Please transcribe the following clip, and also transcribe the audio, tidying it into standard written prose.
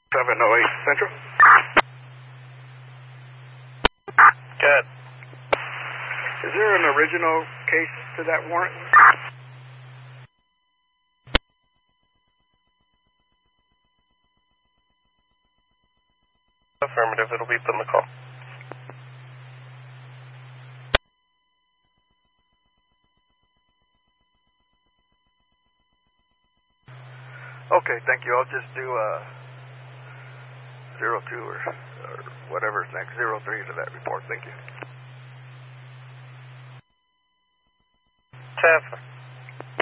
708 Central. Good. Is there an original case to that warrant? Affirmative, it'll be put in the call. Okay, thank you. I'll just do 02 or whatever's next, 03 to that report. Thank you. Transfer.